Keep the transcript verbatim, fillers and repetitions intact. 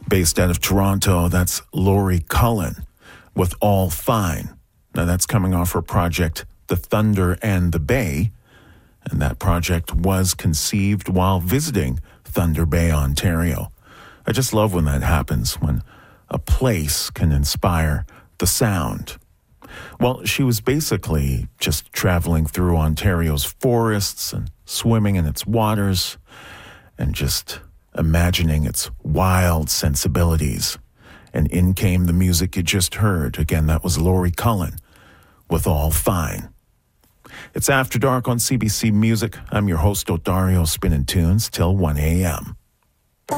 Based out of Toronto, that's Laurie Cullen with All Fine. Now that's coming off her project, The Thunder and the Bay. And that project was conceived while visiting Thunder Bay, Ontario. I just love when that happens, when a place can inspire the sound. Well, she was basically just traveling through Ontario's forests and swimming in its waters and just imagining its wild sensibilities. And in came the music you just heard. Again, that was Laurie Cullen with All Fine. It's After Dark on C B C Music. I'm your host, Odario, spinning tunes till one a.m.